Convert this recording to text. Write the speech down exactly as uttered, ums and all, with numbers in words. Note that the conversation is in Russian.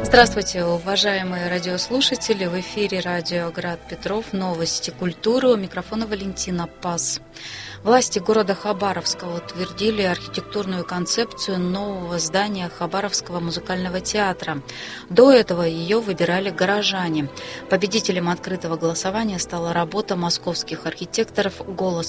Здравствуйте, уважаемые радиослушатели! В эфире радио «Град Петров», новости культуры. У микрофона Валентина Пас. Власти города Хабаровска утвердили архитектурную концепцию нового здания Хабаровского музыкального театра. До этого ее выбирали горожане. Победителем открытого голосования стала работа московских архитекторов «Голос